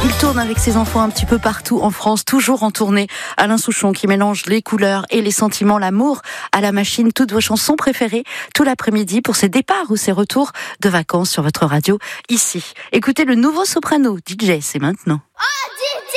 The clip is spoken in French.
Il tourne avec ses enfants un petit peu partout en France, toujours en tournée. Alain Souchon qui mélange les couleurs et les sentiments, l'amour à la machine. Toutes vos chansons préférées tout l'après-midi pour ses départs ou ses retours de vacances sur votre radio ici. Écoutez le nouveau soprano DJ, c'est maintenant.